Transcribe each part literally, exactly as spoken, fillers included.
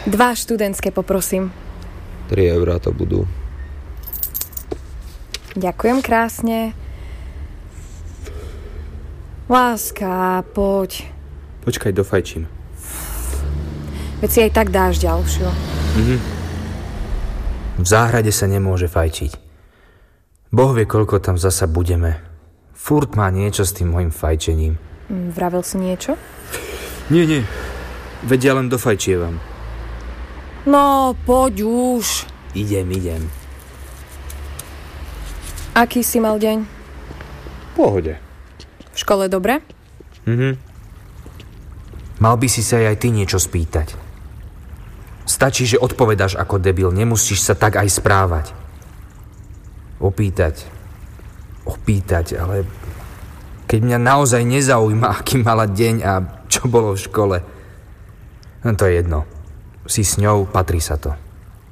Dva študentské poprosím. Tri eurá to budú. Ďakujem krásne. Láska, poď. Počkaj, dofajčím. Veď si aj tak dáš ďalšiu. Mhm. V záhrade sa nemôže fajčiť. Boh vie, koľko tam zasa budeme. Furt má niečo s tým mojim fajčením. Vravel si niečo? Nie, nie. Veď ja len dofajčievam. No, poď už. Idem, idem. Aký si mal deň? V pohode. V škole dobre? Mhm. Mal by si sa aj ty niečo spýtať. Stačí, že odpovedáš ako debil, nemusíš sa tak aj správať. Opýtať. Opýtať, ale keď mňa naozaj nezaujíma, aký mala deň a čo bolo v škole, no to je jedno. Si s ňou, patrí sa to.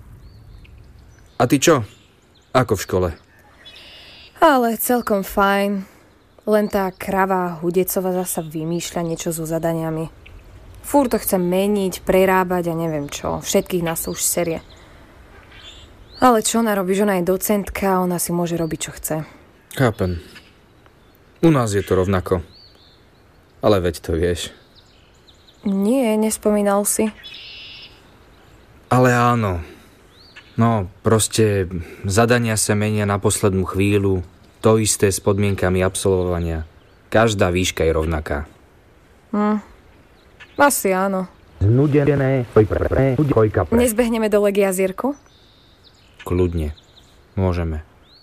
A ty čo? Ako v škole? Ale celkom fajn. Len tá krava Hudecova zasa vymýšľa niečo so zadaniami. Fúr to chce meniť, prerábať a neviem čo. Všetkých nás to už serie. Ale čo ona robí, že ona je docentka a ona si môže robiť, čo chce. Chápem. U nás je to rovnako. Ale veď to vieš. Nie, nespomínal si. Ale áno. No, proste zadania sa menia na poslednú chvíľu. To isté s podmienkami absolvovania. Každá výška je rovnaká. Hm. Asi áno. Znudené, kojka pre. Nezbehneme do Legy Jazierku? Kľudne. Môžeme.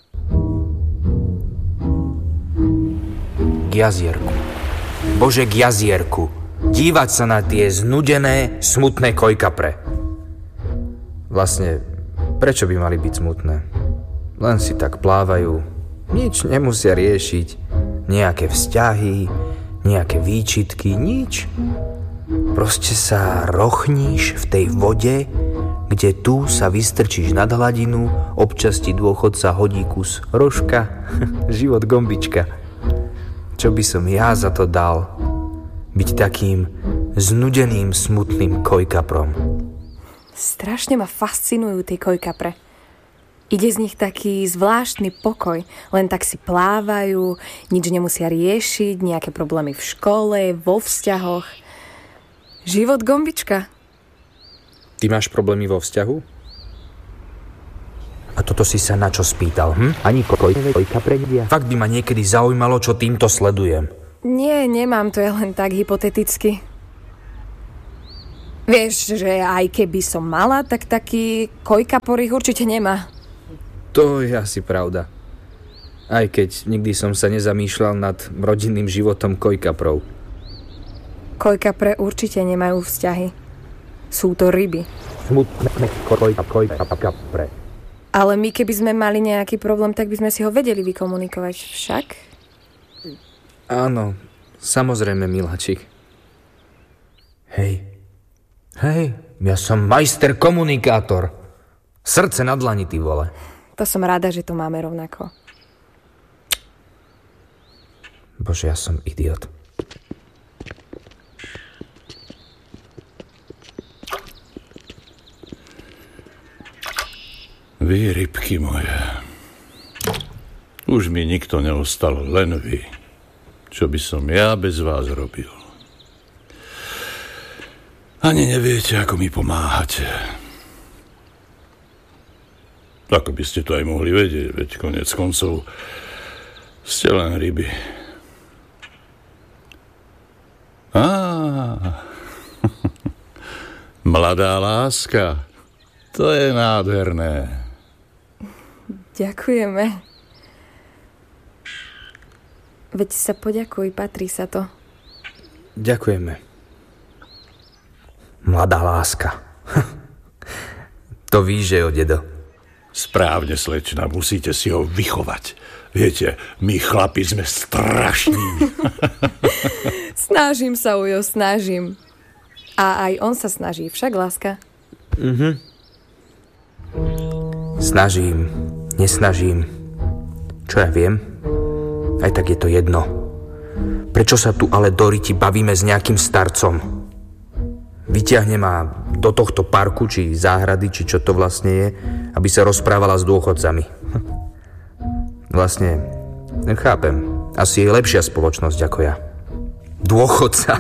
K jazierku. Bože, k jazierku. Dívať sa na tie znudené, smutné kojkapre. Vlastne, prečo by mali byť smutné? Len si tak plávajú. Nič nemusia riešiť. Nejaké vzťahy, nejaké výčitky, nič. Proste sa rochníš v tej vode, kde tu sa vystrčíš nad hladinu, občas ti dôchodca hodí kus rožka, život gombička. Čo by som ja za to dal? Byť takým znudeným, smutným kojkaprom. Strašne ma fascinujú tie kojkapre. Ide z nich taký zvláštny pokoj. Len tak si plávajú, nič nemusia riešiť, nejaké problémy v škole, vo vzťahoch. Život gombička. Ty máš problémy vo vzťahu? A toto si sa na čo spýtal, hm? Ani kojkapre nedia. Fakt by ma niekedy zaujímalo, čo týmto sledujem. Nie, nemám, to je len tak hypoteticky. Vieš, že aj keby som mala, tak taký kojkapor ich určite nemá. To je asi pravda. Aj keď nikdy som sa nezamýšľal nad rodinným životom kojkaprov. Kojkapre určite nemajú vzťahy. Sú to ryby. Smutné kojkapre. Ale my keby sme mali nejaký problém, tak by sme si ho vedeli vykomunikovať. Však? Áno, samozrejme, miláčik. Hej. Hej, ja som majster komunikátor. Srdce na dlani, ty vole. To som rada, že to máme rovnako. Bože, ja som idiot. Vy, rybky moje, už mi nikto neostal, len vy. Čo by som ja bez vás robil? Ani neviete, ako mi pomáhate. Ako by ste to aj mohli vedieť, veď konec koncov ste len ryby. Á, mladá láska, to je nádherné. Ďakujeme. Veď sa poďakuj, patrí sa to. Ďakujeme. Mladá láska. To víš, že jo, dedo. Správne, slečna, musíte si ho vychovať. Viete, my chlapi sme strašní. Snažím sa, Ujo, snažím. A aj on sa snaží, však, láska? Mhm. Snažím, nesnažím. Čo ja viem? Aj tak je to jedno. Prečo sa tu ale do riti bavíme s nejakým starcom? Vyťahne ma do tohto parku, či záhrady, či čo to vlastne je, aby sa rozprávala s dôchodcami. Vlastne, chápem, asi je lepšia spoločnosť ako ja. Dôchodca.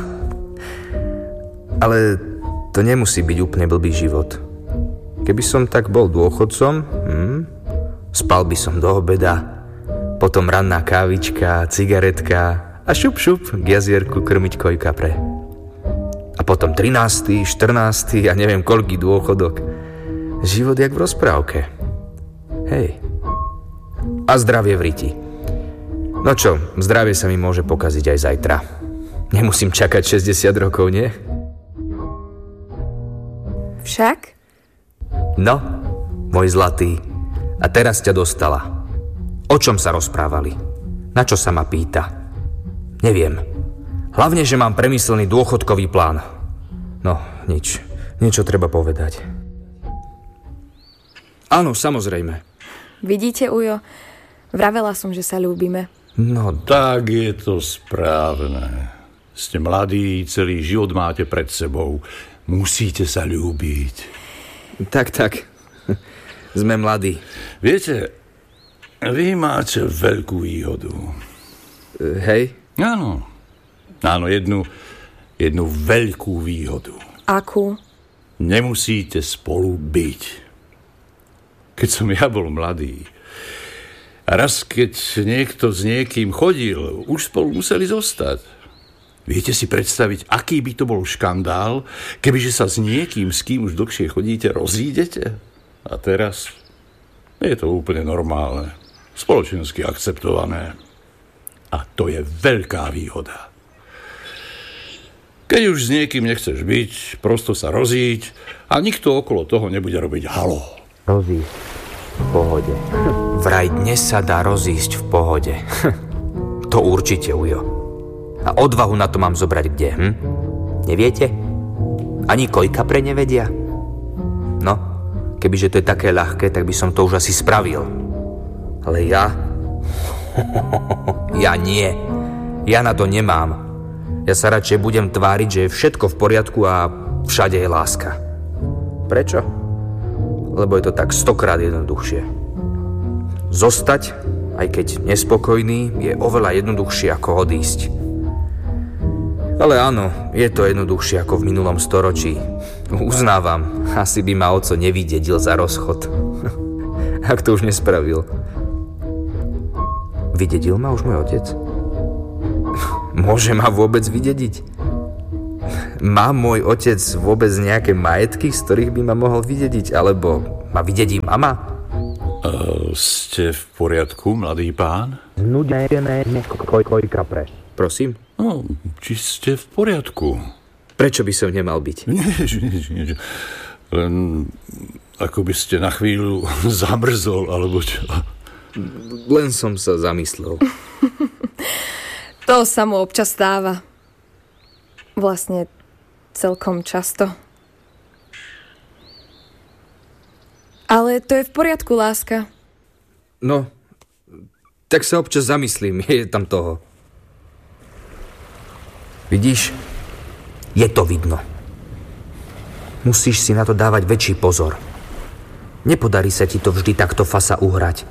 Ale to nemusí byť úplne blbý život. Keby som tak bol dôchodcom, hm, spal by som do obeda, potom ranná kávička, cigaretka a šup šup k jazierku krmiť koj kapre. A potom trinásty, štrnásty a neviem koľký dôchodok. Život jak v rozprávke. Hej. A zdravie v riti. No čo, zdravie sa mi môže pokaziť aj zajtra. Nemusím čakať šesťdesiat rokov, nie? Však? No, môj zlatý. A teraz ťa dostala. O čom sa rozprávali? Na čo sa ma pýta? Neviem. Hlavne, že mám premyslený dôchodkový plán. No, nič. Niečo treba povedať. Áno, samozrejme. Vidíte, Ujo? Vravela som, že sa ľúbime. No, Tak je to správne. Ste mladí, celý život máte pred sebou. Musíte sa ľúbiť. tak, tak. Sme mladí. Viete, vy máte veľkú výhodu. E, hej? Áno. Áno, jednu, jednu veľkú výhodu. Akú? Nemusíte spolu byť. Keď som ja bol mladý, a raz keď niekto s niekým chodil, už spolu museli zostať. Viete si predstaviť, aký by to bol škandál, kebyže sa s niekým, s kým už dlhšie chodíte, rozídete? A teraz je to úplne normálne, spoločensky akceptované. A to je veľká výhoda. Keď už s niekým nechceš byť, prosto sa rozíď a nikto okolo toho nebude robiť halo. Rozísť v pohode. Vraj dnes sa dá rozísť v pohode. To určite, Ujo. A odvahu na to mám zobrať kde, hm? Neviete? Ani kojka pre nevedia? No, kebyže to je také ľahké, tak by som to už asi spravil. Ale ja? Ja nie. Ja na to nemám. Ja sa radšej budem tváriť, že je všetko v poriadku a všade je láska. Prečo? Lebo je to tak stokrát jednoduchšie. Zostať, aj keď nespokojný, je oveľa jednoduchšie ako odísť. Ale áno, je to jednoduchšie ako v minulom storočí. Uznávam, asi by ma oco nevydedil za rozchod. Ak to už nespravil. Vydedil ma už môj otec? Môže ma vôbec vydediť? Má môj otec vôbec nejaké majetky, z ktorých by ma mohol vydediť? Alebo ma vydedí mama? Uh, ste v poriadku, mladý pán? Znudené koj kapre. Prosím? No, či ste v poriadku? Prečo by som nemal byť? Nič, nič, nič. Len ako by ste na chvíľu zamrzol, alebo čo? Len som sa zamyslel. To sa mu občas stáva. Vlastne celkom často. Ale to je v poriadku, láska. No, tak sa občas zamyslím, je tam toho. Vidíš? Je to vidno. Musíš si na to dávať väčší pozor. Nepodarí sa ti to vždy takto fasa uhrať.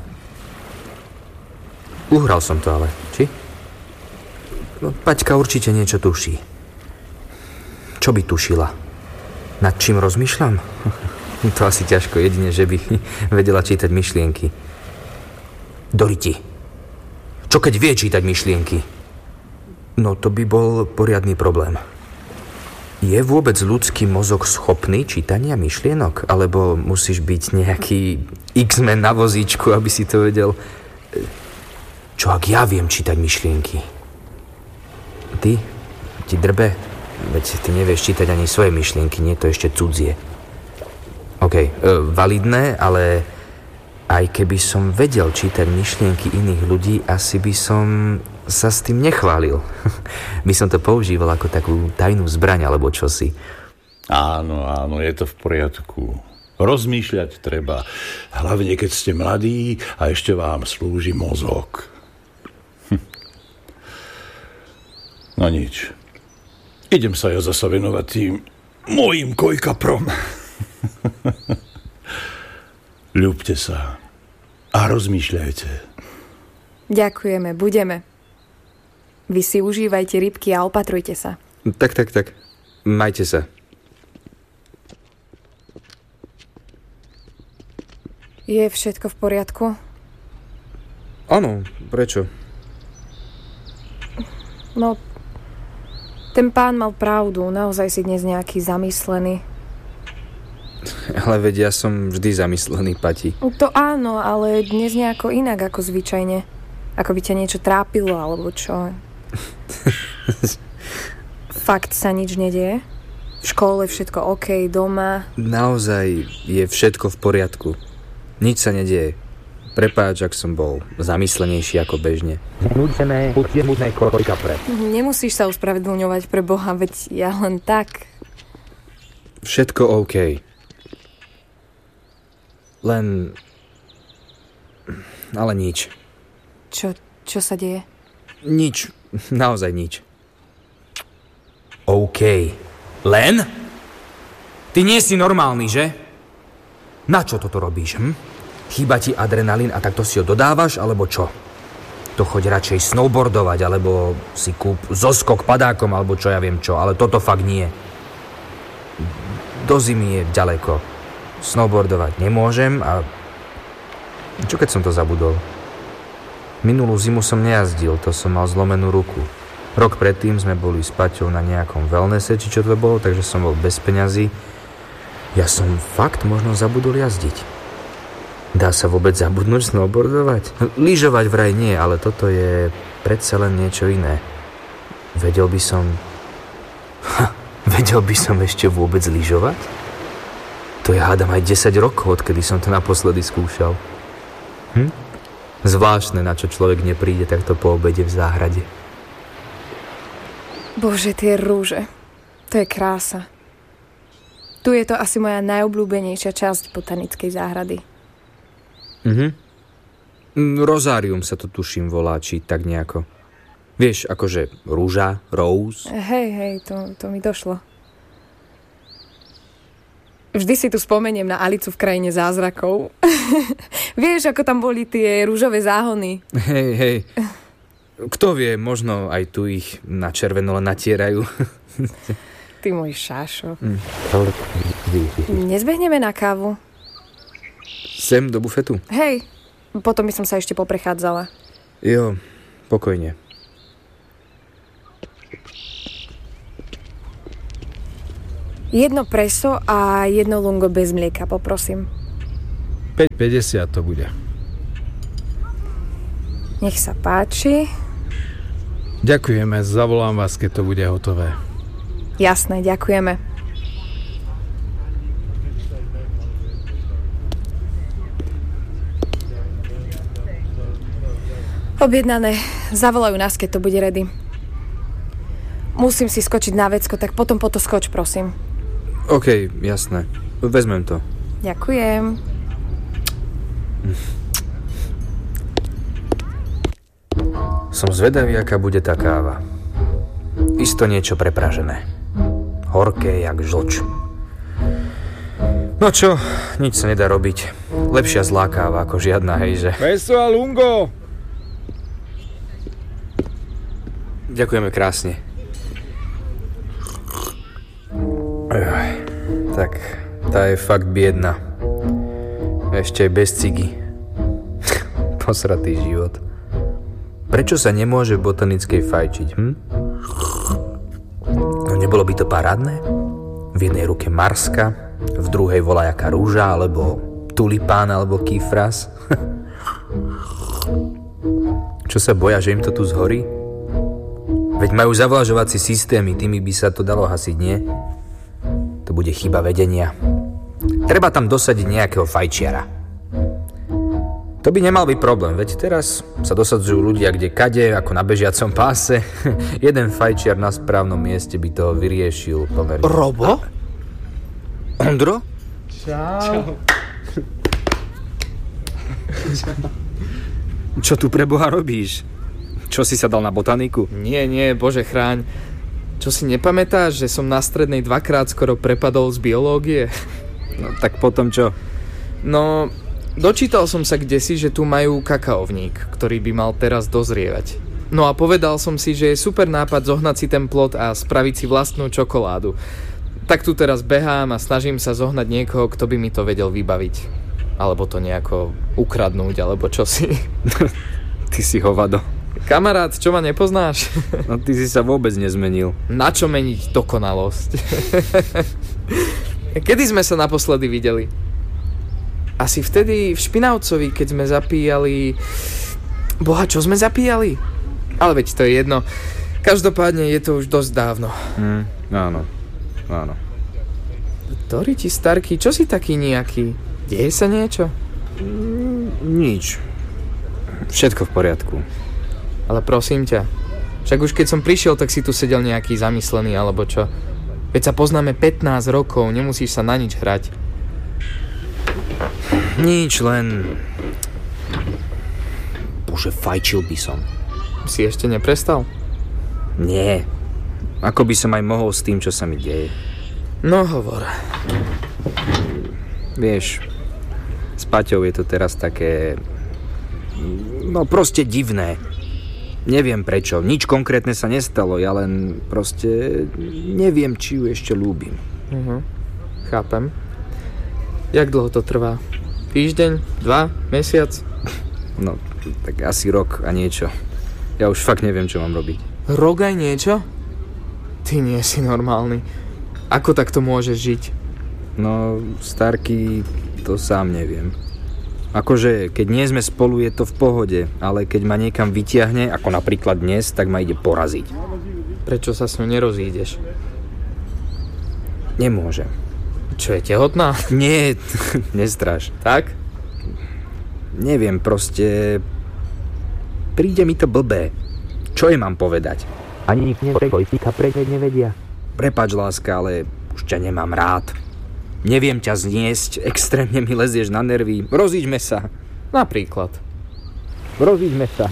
Uhral som to ale, či? No, Paťka určite niečo tuší. Čo by tušila? Nad čím rozmýšľam? To asi ťažko, jedine, že by vedela čítať myšlienky. Doriti, čo keď vie čítať myšlienky? No to by bol poriadny problém. Je vôbec ľudský mozog schopný čítania myšlienok? Alebo musíš byť nejaký X-Men na vozíčku, aby si to vedel? Čo ak ja viem čítať myšlienky? Ty? Ti drbe? Veď ty nevieš čítať ani svoje myšlienky, nie to ešte cudzie. OK, e, validné, ale aj keby som vedel čítať myšlienky iných ľudí, asi by som sa s tým nechválil. By som to používal ako takú tajnú zbraň, alebo čosi. Áno, áno, je to v poriadku. Rozmýšľať treba. Hlavne, keď ste mladí a ešte vám slúži mozog. Hm. No nič. Idem sa ja zasa venovať tým mojim kojkaprom. Ľúbte sa a rozmýšľajte. Ďakujeme, budeme. Vy si užívajte rybky a opatrujte sa. Tak, tak, tak. Majte sa. Je všetko v poriadku? Áno, prečo? No, ten pán mal pravdu. Naozaj si dnes nejaký zamyslený. Ale veď ja som vždy zamyslený, Pati. To áno, ale dnes nejako inak ako zvyčajne. Ako by ťa niečo trápilo, alebo čo. Fakt sa nič nedieje? V škole všetko OK, doma? Naozaj je všetko v poriadku. Nič sa nedieje. Prepáč, ak som bol zamyslenejší ako bežne. Nudené, smutné kojkapre. Nemusíš sa uspravedlňovať pre Boha, veď ja len tak. Všetko OK. Len... Ale nič. Čo, čo sa deje? Nič. Naozaj nič. OK. Len? Ty nie si normálny, že? Na čo toto robíš, hm? Chýba ti adrenalín a takto si ho dodávaš, alebo čo? To choď radšej snowboardovať, alebo si kúp zoskok padákom, alebo čo ja viem čo, ale toto fakt nie. Do zimy je ďaleko. Snowboardovať nemôžem a... Čo keď som to zabudol? Minulú zimu som nejazdil, to som mal zlomenú ruku. Rok predtým sme boli s Paťou na nejakom wellnesse, či čo to bolo, takže som bol bez peňazí. Ja som fakt možno zabudol jazdiť. Dá sa vôbec zabudnúť snowboardovať? Lyžovať vraj nie, ale toto je predsa len niečo iné. Vedel by som... Ha, vedel by som ešte vôbec lyžovať? To je hádam aj desať rokov, odkedy som to naposledy skúšal. Hm? Zvláštne, na čo človek nepríde takto po obede v záhrade. Bože, tie rúže. To je krása. Tu je to asi moja najobľúbenejšia časť botanickej záhrady. Mhm. Rozárium sa to tuším volá, či tak nejako. Vieš, akože rúža, rose. Hej, hej, to, to mi došlo. Vždy si tu spomeniem na Alicu v krajine zázrakov. Vieš, ako tam boli tie rúžové záhony. Hej, hej. Kto vie, možno aj tu ich na červeno len natierajú. Ty môj šášo. Mm. Nezbehneme na kávu? Sem do bufetu? Hej, potom by som sa ešte poprechádzala. Jo, pokojne. Jedno preso a jedno lungo bez mlieka, poprosím. päť päťdesiat to bude. Nech sa páči. Ďakujeme, zavolám vás, keď to bude hotové. Jasné, ďakujeme. Objednané. Zavolajú nás, keď to bude ready. Musím si skočiť na vecko, tak potom po to skoč, prosím. OK, jasné. Vezmem to. Ďakujem. Som zvedavý, aká bude tá káva. Isto niečo prepražené. Horké jak žlč. No čo, nič sa nedá robiť. Lepšia zlá káva ako žiadna, hejže. Peso a lungo! Ďakujeme krásne. Ej, tak, tá je fakt biedna. Ešte aj bez cigy. Posratý život. Prečo sa nemôže v botanickej fajčiť, hm? No nebolo by to parádne? V jednej ruke marska, v druhej volajaká rúža, alebo tulipán, alebo kýfras. Čo sa boja, že im to tu zhorí? Veď majú zavlažovací systémy, tými by sa to dalo hasiť, nie? To bude chyba vedenia. Treba tam dosadiť nejakého fajčiara. To by nemal byť problém, veď teraz sa dosadzujú ľudia kde kade, ako na bežiacom páse. Jeden fajčiar na správnom mieste by toho vyriešil pomerne. Robo? Ondro? Čau. Čo tu pre Boha robíš? Čo si sa dal na botaniku? Nie, nie, bože chráň. Čo si nepamätáš, že som na strednej dvakrát skoro prepadol z biológie? No tak potom čo? No, dočítal som sa kdesi, že tu majú kakaovník, ktorý by mal teraz dozrievať. No a povedal som si, že je super nápad zohnať si ten plod a spraviť si vlastnú čokoládu. Tak tu teraz behám a snažím sa zohnať niekoho, kto by mi to vedel vybaviť. Alebo to nejako ukradnúť, alebo čosi. Ty si hovado. Kamarát, čo ma nepoznáš? No ty si sa vôbec nezmenil. Na čo meniť dokonalosť? Kedy sme sa naposledy videli? Asi vtedy v Špinavcovi, keď sme zapíjali... Boha, čo sme zapíjali? Ale veď to je jedno. Každopádne je to už dosť dávno. Mm, áno, áno. Tori ti starky, čo si taký nejaký? Deje sa niečo? Mm, nič. Všetko v poriadku. Ale prosím ťa, však už keď som prišiel, tak si tu sedel nejaký zamyslený, alebo čo? Veď sa poznáme pätnásť rokov, nemusíš sa na nič hrať. Nič, len... Bože, fajčil by som. Si ešte neprestal? Nie. Ako by som aj mohol s tým, čo sa mi deje. No hovor. Vieš, s Paťou je to teraz také... No proste divné. Neviem prečo, nič konkrétne sa nestalo, ja len proste neviem, či ju ešte ľúbim. Uh-huh. Chápem. Jak dlho to trvá? Týždeň? Dva? Mesiac? No, tak asi rok a niečo. Ja už fakt neviem, čo mám robiť. Rok aj niečo? Ty nie si normálny. Ako takto môžeš žiť? No, starky, to sám neviem. Akože, keď nie sme spolu, je to v pohode, ale keď ma niekam vytiahne, ako napríklad dnes, tak ma ide poraziť. Prečo sa s ňou nerozídeš? Nemôžem. Čo, je tehotná? Nie, nestraš. Tak? Neviem, proste... Príde mi to blbé. Čo jej mám povedať? Ani nikto nevedia. Prepáč, láska, ale už ťa nemám rád. Neviem ťa zniesť, extrémne mi lezieš na nervy. Rozíďme sa. Napríklad. Rozíďme sa.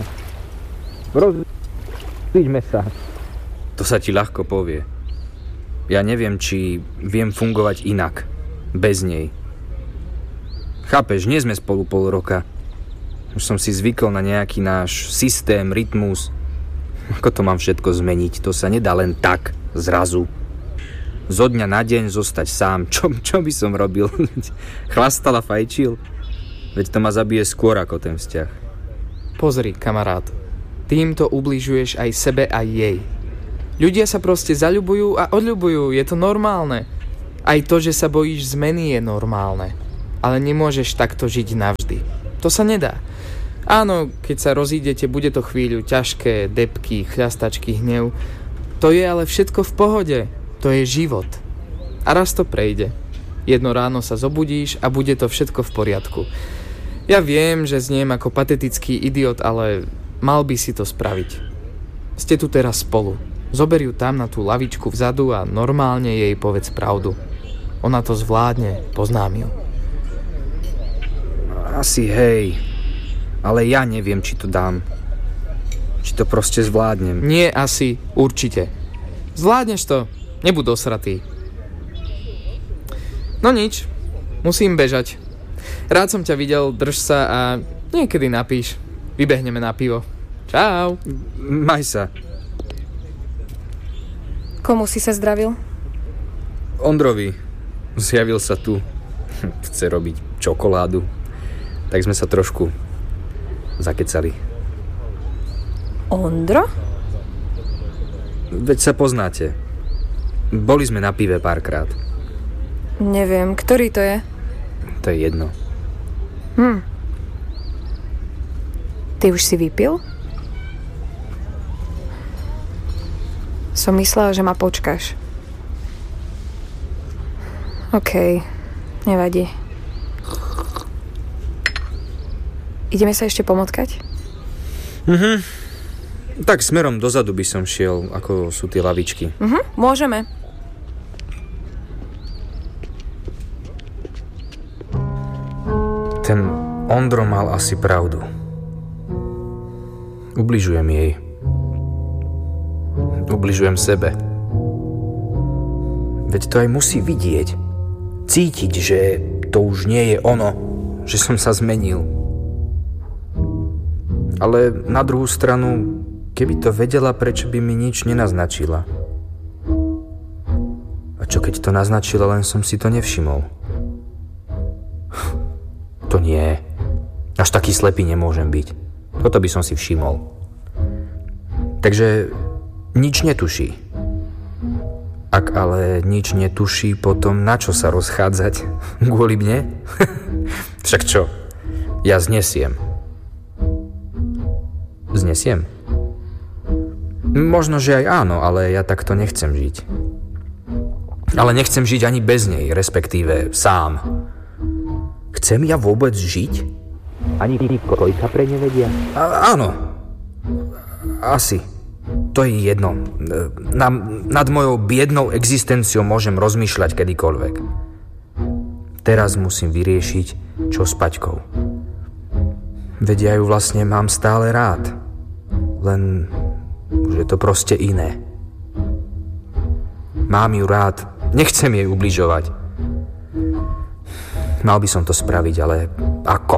Rozíďme sa. To sa ti ľahko povie. Ja neviem, či viem fungovať inak. Bez nej. Chápeš, nie sme spolu pol roka. Už som si zvykol na nejaký náš systém, rytmus. Ako to mám všetko zmeniť? To sa nedá len tak, zrazu. Zo dňa na deň zostať sám. Čo, čo by som robil? Chlastal a fajčil? Veď to ma zabije skôr ako ten vzťah. Pozri, kamarát. Týmto ubližuješ aj sebe, aj jej. Ľudia sa proste zaľubujú a odľubujú. Je to normálne. Aj to, že sa bojíš zmeny, je normálne. Ale nemôžeš takto žiť navždy. To sa nedá. Áno, keď sa rozídete, bude to chvíľu ťažké, depky, chľastačky, hnev. To je ale všetko v pohode. To je život. A raz to prejde. Jedno ráno sa zobudíš a bude to všetko v poriadku. Ja viem, že zniem ako patetický idiot, ale mal by si to spraviť. Ste tu teraz spolu. Zober ju tam na tú lavičku vzadu a normálne jej povedz pravdu. Ona to zvládne, poznám ju. Asi hej, ale ja neviem, či to dám. Či to proste zvládnem. Nie asi, určite. Zvládneš to. Nebuď osratý. No nič, musím bežať. Rád som ťa videl, drž sa a niekedy napíš. Vybehneme na pivo. Čau. Maj sa. Komu si sa zdravil? Ondrovi. Zjavil sa tu. Chce robiť čokoládu. Tak sme sa trošku zakecali. Ondro? Veď sa poznáte. Boli sme na pive párkrát. Neviem, ktorý to je? To je jedno. Hm. Ty už si vypil? Som myslela, že ma počkáš. OK, nevadí. Ideme sa ešte pomotkať? Mhm. Tak smerom dozadu by som šiel, ako sú tie lavičky. Mhm, môžeme. Ten Ondro mal asi pravdu. Ubližujem jej. Ubližujem sebe. Veď to aj musí vidieť. Cítiť, že to už nie je ono, že som sa zmenil. Ale na druhú stranu, keby to vedela, prečo by mi nič nenaznačila? A čo keď to naznačila, len som si to nevšimol? To nie. Až taký slepý nemôžem byť. Toto by som si všimol. Takže nič netuší. Ak ale nič netuší, potom na čo sa rozchádzať? Kvôli mne? Však čo? Ja znesiem. Znesiem? Možno, že aj áno, ale ja takto nechcem žiť. Ale nechcem žiť ani bez nej, respektíve sám. Chcem ja vôbec žiť? Ani tí kojka pre nevedia? A, áno. Asi. To je jedno. Na, nad mojou biednou existenciou môžem rozmýšľať kedykoľvek. Teraz musím vyriešiť, čo s Paťkou. Veď ja ju vlastne mám stále rád. Len už je to proste iné. Mám ju rád. Nechcem jej ubližovať. Mal by som to spraviť, ale ako?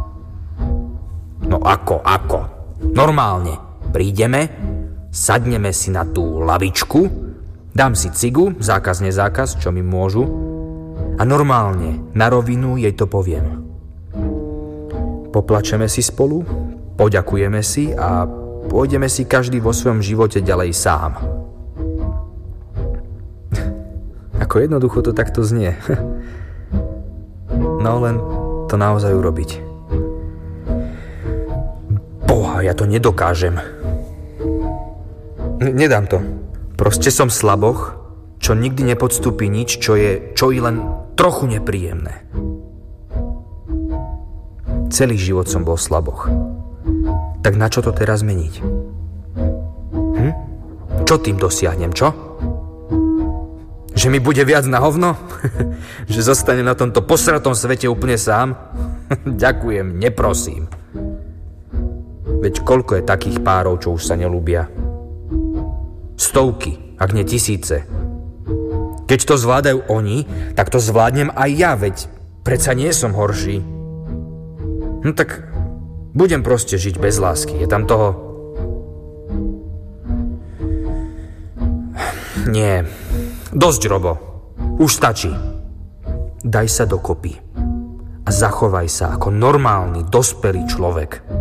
No ako, ako? Normálne. Prídeme, sadneme si na tú lavičku, dám si cigu, zákaz, nezákaz, čo mi môžu, a normálne, na rovinu jej to poviem. Poplačeme si spolu, poďakujeme si a pôjdeme si každý vo svojom živote ďalej sám. Ako jednoducho to takto znie. No len to naozaj urobiť. Boha, ja to nedokážem. Nedám to. Proste som slaboch, čo nikdy nepodstúpi nič, čo je, čo je len trochu nepríjemné. Celý život som bol slaboch. Tak na čo to teraz meniť? Hm? Čo tým dosiahnem, čo? Že mi bude viac na hovno? Že zostane na tomto posratom svete úplne sám? Ďakujem, neprosím. Veď koľko je takých párov, čo už sa nelúbia? Stovky, ak nie tisíce. Keď to zvládajú oni, tak to zvládnem aj ja, veď predsa nie som horší. No tak budem proste žiť bez lásky. Je tam toho... Nie. Dosť, Robo. Už stačí. Daj sa dokopy a zachovaj sa ako normálny, dospelý človek.